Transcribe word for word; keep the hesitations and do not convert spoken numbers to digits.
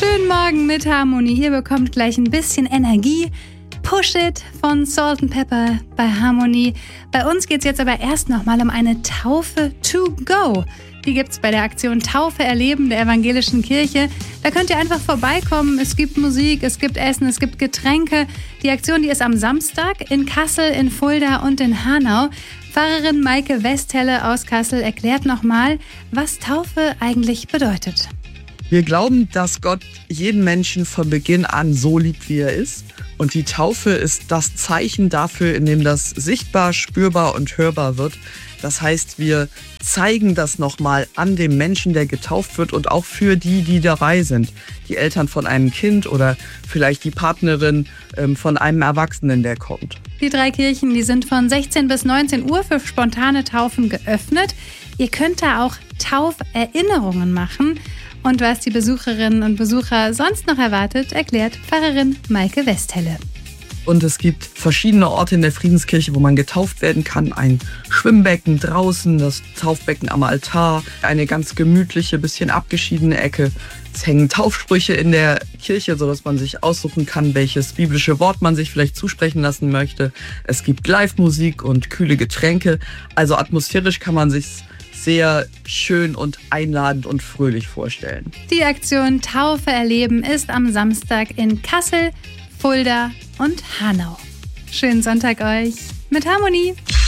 Schönen Morgen mit Harmonie. Ihr bekommt gleich ein bisschen Energie. Push It von Salt and Pepper bei Harmonie. Bei uns geht es jetzt aber erst nochmal um eine Taufe to go. Die gibt's bei der Aktion Taufe erleben der Evangelischen Kirche. Da könnt ihr einfach vorbeikommen. Es gibt Musik, es gibt Essen, es gibt Getränke. Die Aktion, die ist am Samstag in Kassel, in Fulda und in Hanau. Pfarrerin Maike Westhelle aus Kassel erklärt nochmal, was Taufe eigentlich bedeutet. Wir glauben, dass Gott jeden Menschen von Beginn an so liebt, wie er ist. Und die Taufe ist das Zeichen dafür, in dem das sichtbar, spürbar und hörbar wird. Das heißt, wir zeigen das nochmal an dem Menschen, der getauft wird und auch für die, die dabei sind. Die Eltern von einem Kind oder vielleicht die Partnerin ähm, von einem Erwachsenen, der kommt. Die drei Kirchen, die sind von sechzehn bis neunzehn Uhr für spontane Taufen geöffnet. Ihr könnt da auch Tauferinnerungen machen. Und was die Besucherinnen und Besucher sonst noch erwartet, erklärt Pfarrerin Maike Westhelle. Und es gibt verschiedene Orte in der Friedenskirche, wo man getauft werden kann. Ein Schwimmbecken draußen, das Taufbecken am Altar, eine ganz gemütliche, bisschen abgeschiedene Ecke. Es hängen Taufsprüche in der Kirche, sodass man sich aussuchen kann, welches biblische Wort man sich vielleicht zusprechen lassen möchte. Es gibt Live-Musik und kühle Getränke. Also atmosphärisch kann man sich sehr schön und einladend und fröhlich vorstellen. Die Aktion Taufe erleben ist am Samstag in Kassel, Fulda und Hanau. Schönen Sonntag euch mit Harmonie.